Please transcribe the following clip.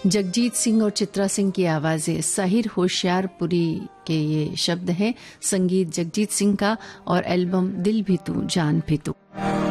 जगजीत सिंह और चित्रा सिंह की आवाजें, साहिर होशियारपुरी के ये शब्द हैं, संगीत जगजीत सिंह का और एल्बम दिल भी तू जान भी तू।